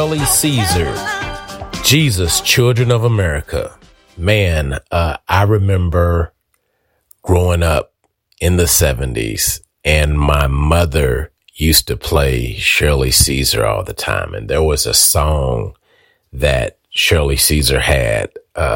Shirley Caesar, Jesus, Children of America. Man, I remember growing up in the 70s, and my mother used to play Shirley Caesar all the time. And there was a song that Shirley Caesar had,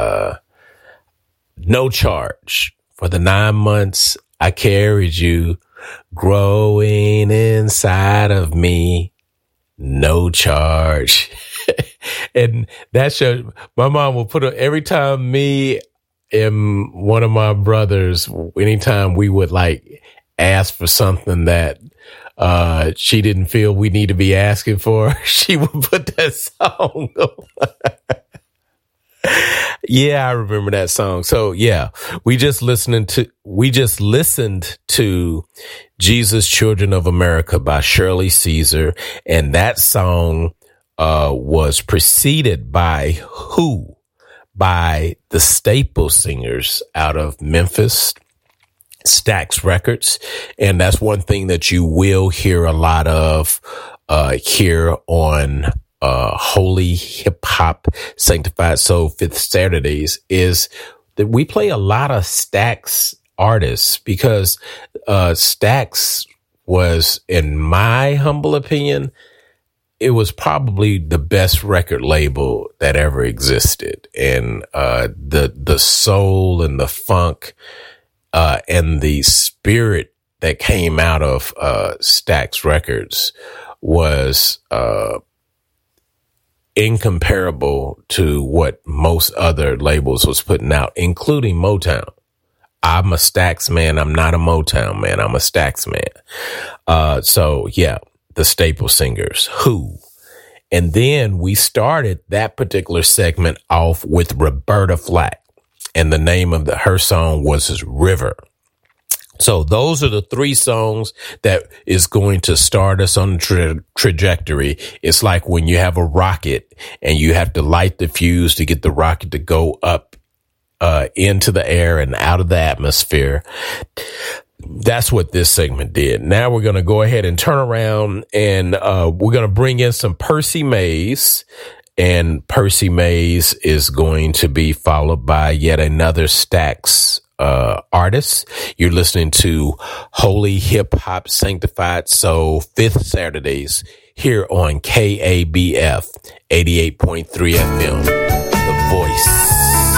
no charge. For the 9 months I carried you, growing inside of me, no charge. And that show, my mom will put every time me and one of my brothers, anytime we would like ask for something that she didn't feel we need to be asking for, she would put that song on. Yeah, I remember that song. So yeah, we just listened to Jesus, Children of America by Shirley Caesar. And that song was preceded by Who, by the Staple Singers out of Memphis, Stax Records. And that's one thing that you will hear a lot of here on Holy Hip Hop Sanctified Soul Fifth Saturdays, is that we play a lot of Stax artists, because Stax was, in my humble opinion, it was probably the best record label that ever existed. And the soul and the funk and the spirit that came out of Stax Records was incomparable to what most other labels was putting out, including Motown. I'm a Stax man. I'm not a Motown man. I'm a Stax man. So yeah, the Staple Singers, Who. And then we started that particular segment off with Roberta Flack, and the name of her song was River. So those are the three songs that is going to start us on the trajectory. It's like when you have a rocket and you have to light the fuse to get the rocket to go up into the air and out of the atmosphere. That's what this segment did. Now we're going to go ahead and turn around, and we're going to bring in some Percy Mays. And Percy Mays is going to be followed by yet another Stax artist. You're listening to Holy Hip Hop Sanctified Soul Fifth Saturdays here on KABF 88.3 FM, The Voice.